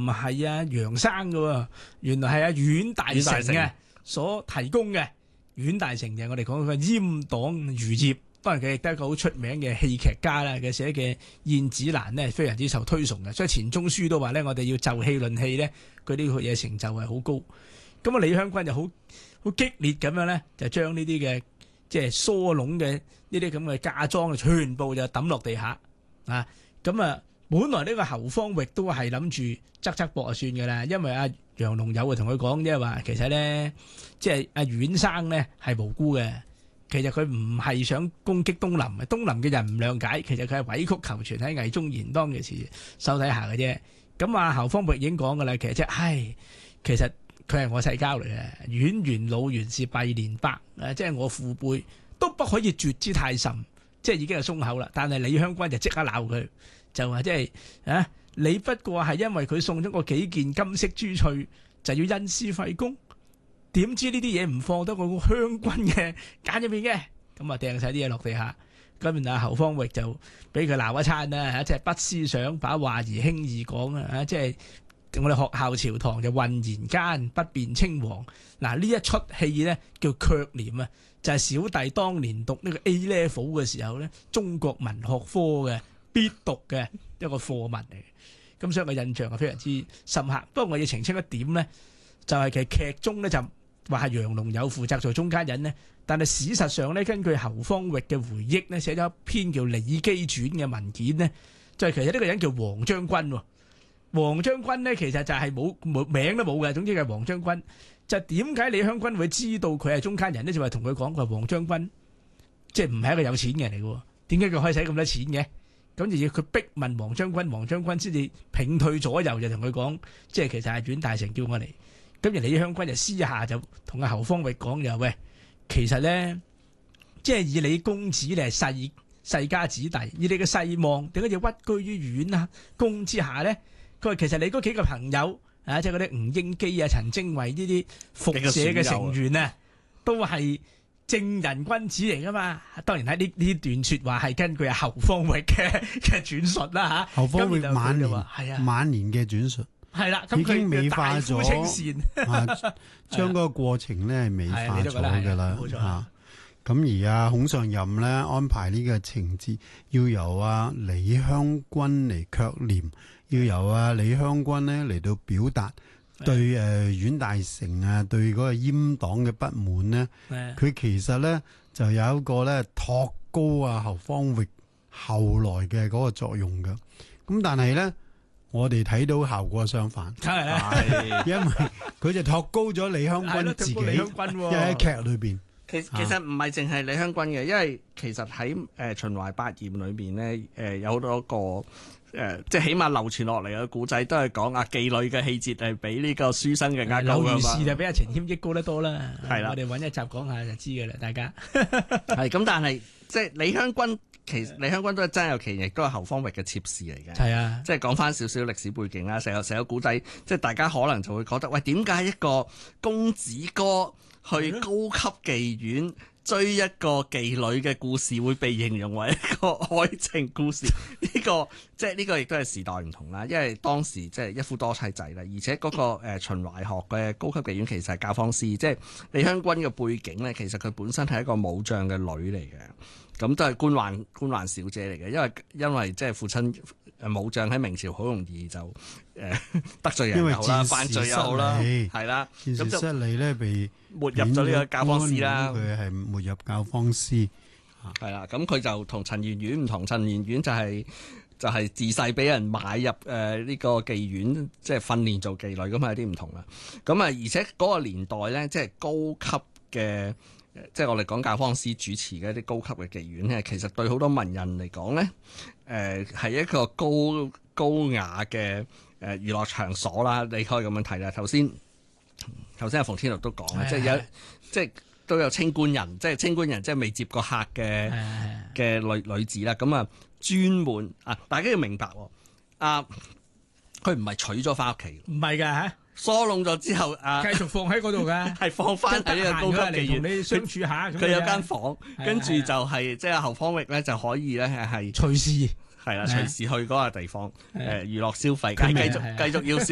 唔係阿楊生噶，原來係阿阮大成嘅所提供嘅。阮大成就係我哋講嘅閹黨餘孽，當然佢亦都係一個好出名嘅戲劇家啦。佢寫嘅《燕子蘭》呢，非常之受推崇嘅，所以錢鍾書都話咧，我哋要就戲論戲咧，佢呢個嘢成就係好高。咁啊，李香君就好激烈咁樣咧，就將呢啲嘅即係梳籠嘅呢啲咁嘅嫁妝全部就抌落地下啊！咁啊，本來呢個侯方域都係諗住側側膊就算嘅啦，因為阿楊龍友啊同佢講，即係話其實咧，即係阿阮生咧係無辜嘅，其實佢唔係想攻擊東林嘅，東林嘅人唔諒解，其實佢係委曲求全喺魏忠賢當其時手底下嘅啫。咁啊，侯方域已經講嘅啦，其實即係，其實佢係我世交嚟嘅，阮元老袁是弊連伯，即係我父輩都不可以絕之太甚，即係已經係鬆口啦。但係李香君就即刻鬧佢，就話即係啊，你不過係因為佢送咗我幾件金色珠翠，就要因私廢公，點知呢啲嘢唔放得我香君嘅揀入面嘅，咁啊掟晒啲嘢落地下。咁然後侯方域就俾佢鬧一餐啦，即係不思想，把話兒輕易講啊，即係。我哋學校朝堂就混言間不辨稱王。嗱，呢一出戲咧叫《卻廉》啊，就係小弟當年讀呢個 A level 嘅時候咧，中國文學科嘅必讀嘅一個課文嚟嘅。咁所以我印象係非常之深刻。不過我要澄清一點咧，就係其實劇中咧就話係楊龍友負責做中間人咧，但係事實上咧，根據侯方域嘅回憶咧，寫咗一篇叫《李基傳》嘅文件咧，就係其實呢個人叫黃將軍喎。黃將軍咧，其實就係冇名都冇嘅，總之係黃將軍。就點解李香君會知道佢係中間人咧？就話同佢講，佢話黃將軍即係唔係一個有錢嘅人嚟嘅，點解佢可以使咁多錢嘅？咁就要佢逼問黃將軍，黃將軍先至屏退左右，就同佢講，即係其實係阮大成叫我嚟。咁而李香君就私下就同阿侯方域講就喂，其實咧，即係以你公子你係世家子弟，以你嘅世望，點解要屈居於阮啊公之下咧？佢話其實你嗰幾個朋友啊，即係嗰啲吳英基啊、陳精衛呢啲復社嘅成員啊，都係正人君子嚟噶嘛。當然喺呢段說話係根據侯方域嘅轉述啦吓。 侯方域晚年係啊， 晚年嘅轉述係啦， 已經美化咗，將嗰個過程咧係美化咗噶啦。冇錯。咁而阿孔尚任咧安排呢個情節，要由阿李香君嚟卻廉，要由阿李香君咧嚟到表達對阮大成啊，對嗰個閹黨嘅不滿咧。佢其實咧就有一個咧托高啊侯方域後來嘅嗰個作用㗎。咁但係咧，我哋睇到效果相反，係因為佢就托高咗李香君自己，喺劇裏邊。 其實唔係淨係李香君嘅，因為其實喺秦淮八艷裏邊咧，有好多個即係起碼流傳落嚟嘅古仔，都係講阿妓女嘅氣節係比呢個書生嘅勾噶嘛。劉如是就比阿程謙益高得多啦。係啦，我哋揾一集講下就知嘅啦，大家。 係咁，但係即係李香君，其實李香君都係真有其人，亦都係侯方域嘅妾侍嚟嘅。係啊，即係講翻少少歷史背景啦，成個古仔，即係大家可能就會覺得，喂，點解一個公子哥去高級妓院追一個妓女嘅故事會被形容為一個愛情故事？呢個即係呢個亦都係時代唔同啦，因為當時即係一夫多妻制啦，而且嗰個秦淮學嘅高級妓院其實係教坊司，即係李香君嘅背景咧，其實佢本身係一個武將嘅女嚟嘅，咁都係官宦小姐嚟嘅，因為即係父親武將喺明朝好容易就得罪人又好啦，犯罪又好啦，係啦，咁就失利咧被沒入咗呢個教坊司啦。 佢係沒入教坊司， 係啦。咁佢就同陳圓圓唔同，陳圓圓就係自細俾人買入呢個妓院，即係訓練做妓女，咁係有啲唔同啦。咁啊，而且嗰個年代咧，即係高級嘅。即係我哋講教坊司主持嘅一啲高級嘅妓院咧，其實對好多文人嚟講咧，係一個高雅嘅娛樂場所啦。你可以咁樣睇啦。頭先阿馮天樂都講啦，即係都有清官人，即係清官人即係未接過客嘅女子啦。咁啊，專門啊，大家要明白佢唔係娶咗翻屋企， 唔係㗎嚇。 疏攏咗之後，繼續放喺嗰度㗎， 係放翻喺呢個高級妓院同你相處下。 佢有間房，跟住就係即係侯方域咧就可以咧係隨時係啦，隨時去嗰個地方娛樂消費，繼續要消